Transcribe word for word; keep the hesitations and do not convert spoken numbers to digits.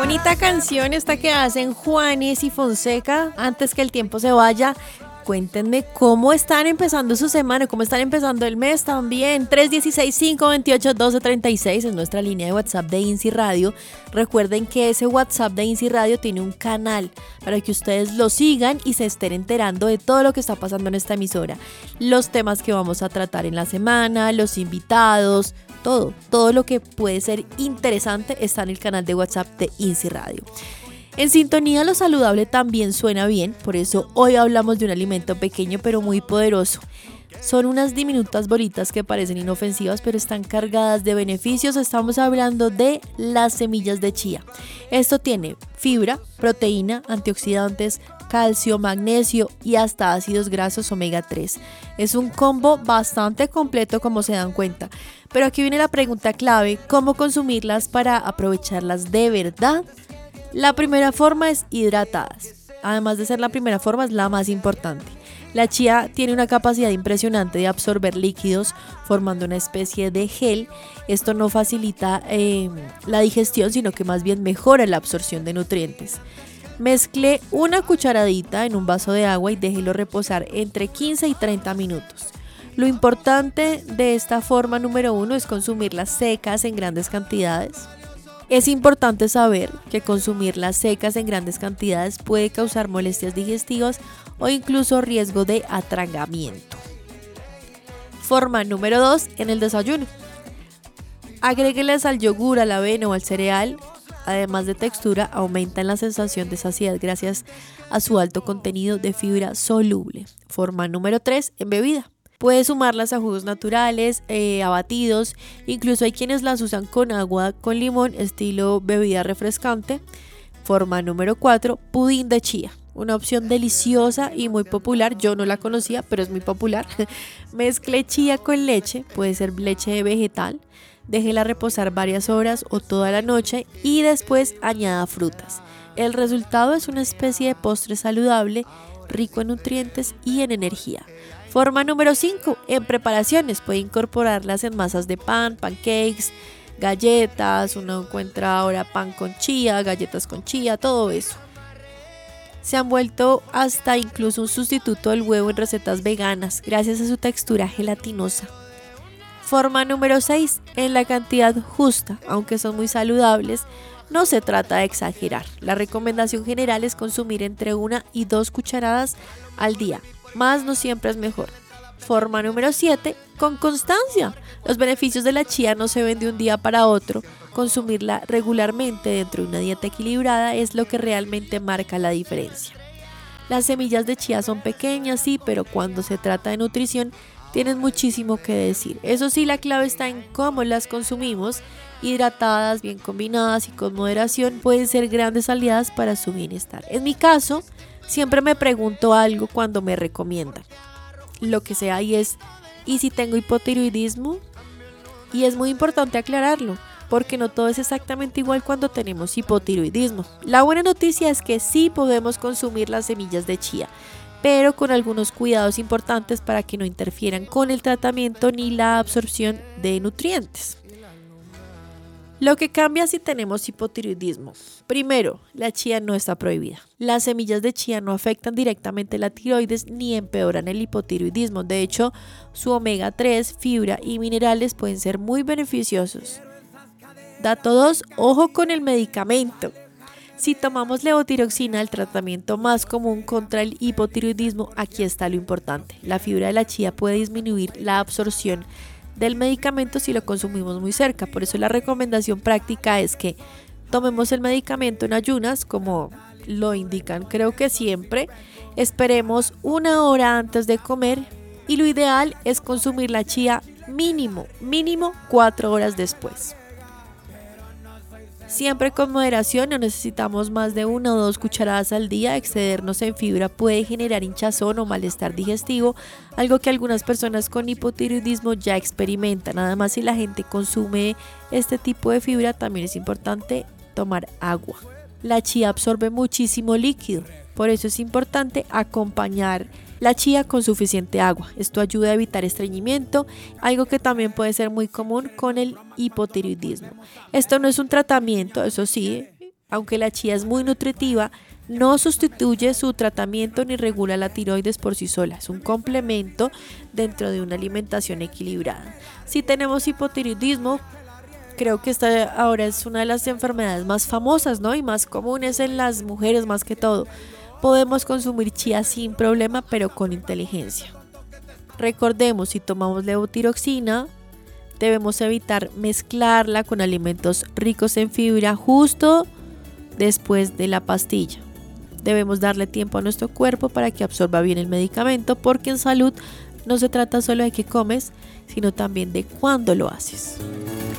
bonita canción esta que hacen Juanes y Fonseca, Antes que el tiempo se vaya. Cuéntenme cómo están empezando su semana, cómo están empezando el mes también. tres uno seis, cinco dos ocho, uno dos tres seis es nuestra línea de WhatsApp de INSI Radio. Recuerden que ese WhatsApp de INSI Radio tiene un canal para que ustedes lo sigan y se estén enterando de todo lo que está pasando en esta emisora. Los temas que vamos a tratar en la semana, los invitados, todo, todo lo que puede ser interesante está en el canal de WhatsApp de INSI Radio. En sintonía, lo saludable también suena bien, por eso hoy hablamos de un alimento pequeño pero muy poderoso. Son unas diminutas bolitas que parecen inofensivas pero están cargadas de beneficios. Estamos hablando de las semillas de chía. Esto tiene fibra, proteína, antioxidantes, calcio, magnesio y hasta ácidos grasos omega tres. Es un combo bastante completo, como se dan cuenta. Pero aquí viene la pregunta clave: ¿cómo consumirlas para aprovecharlas de verdad? La primera forma es hidratadas. Además de ser la primera forma, es la más importante. La chía tiene una capacidad impresionante de absorber líquidos, formando una especie de gel. Esto no facilita eh, la digestión, sino que más bien mejora la absorción de nutrientes. Mezcle una cucharadita en un vaso de agua y déjelo reposar entre quince y treinta minutos. Lo importante de esta forma número uno es consumirlas secas en grandes cantidades. Es importante saber que consumirlas secas en grandes cantidades puede causar molestias digestivas o incluso riesgo de atragantamiento. Forma número dos, en el desayuno. Agrégueles al yogur, a la avena o al cereal. Además de textura, aumentan la sensación de saciedad gracias a su alto contenido de fibra soluble. Forma número tres, en bebida. Puedes sumarlas a jugos naturales, eh, a batidos, incluso hay quienes las usan con agua con limón, estilo bebida refrescante. Forma número cuatro, pudín de chía. Una opción deliciosa y muy popular, yo no la conocía, pero es muy popular. Mezcle chía con leche, puede ser leche vegetal, déjela reposar varias horas o toda la noche y después añada frutas. El resultado es una especie de postre saludable, rico en nutrientes y en energía. Forma número cinco, en preparaciones, puede incorporarlas en masas de pan, pancakes, galletas, uno encuentra ahora pan con chía, galletas con chía, todo eso. Se han vuelto hasta incluso un sustituto del huevo en recetas veganas, gracias a su textura gelatinosa. Forma número seis, en la cantidad justa, aunque son muy saludables, no se trata de exagerar. La recomendación general es consumir entre una y dos cucharadas al día. Más no siempre es mejor. Forma número siete, con constancia. Los beneficios de la chía no se ven de un día para otro. Consumirla regularmente dentro de una dieta equilibrada es lo que realmente marca la diferencia. Las semillas de chía son pequeñas, sí, pero cuando se trata de nutrición tienen muchísimo que decir. Eso sí, la clave está en cómo las consumimos. Hidratadas, bien combinadas y con moderación pueden ser grandes aliadas para su bienestar. En mi caso, siempre me pregunto algo cuando me recomiendan lo que sea y es, ¿y si tengo hipotiroidismo? Y es muy importante aclararlo, porque no todo es exactamente igual cuando tenemos hipotiroidismo. La buena noticia es que sí podemos consumir las semillas de chía, pero con algunos cuidados importantes para que no interfieran con el tratamiento ni la absorción de nutrientes. Lo que cambia si tenemos hipotiroidismo. Primero, la chía no está prohibida. Las semillas de chía no afectan directamente la tiroides ni empeoran el hipotiroidismo. De hecho, su omega tres, fibra y minerales pueden ser muy beneficiosos. Dato dos, ojo con el medicamento. Si tomamos levotiroxina, el tratamiento más común contra el hipotiroidismo, aquí está lo importante. La fibra de la chía puede disminuir la absorción del medicamento si lo consumimos muy cerca. Por eso la recomendación práctica es que tomemos el medicamento en ayunas, como lo indican creo que siempre. Esperemos una hora antes de comer y lo ideal es consumir la chía mínimo, mínimo cuatro horas después. Siempre con moderación, no necesitamos más de una o dos cucharadas al día. Excedernos en fibra puede generar hinchazón o malestar digestivo, algo que algunas personas con hipotiroidismo ya experimentan. Además, si la gente consume este tipo de fibra, también es importante tomar agua. La chía absorbe muchísimo líquido, por eso es importante acompañar la chía con suficiente agua. Esto ayuda a evitar estreñimiento, algo que también puede ser muy común con el hipotiroidismo. Esto no es un tratamiento, eso sí, Aunque la chía es muy nutritiva, no sustituye su tratamiento ni regula la tiroides por sí sola. Es un complemento dentro de una alimentación equilibrada. Si tenemos hipotiroidismo, creo que esta ahora es una de las enfermedades más famosas, ¿no? Y más comunes en las mujeres más que todo. Podemos consumir chía sin problema, pero con inteligencia. Recordemos, si tomamos levotiroxina, debemos evitar mezclarla con alimentos ricos en fibra justo después de la pastilla. Debemos darle tiempo a nuestro cuerpo para que absorba bien el medicamento, porque en salud no se trata solo de qué comes, sino también de cuándo lo haces.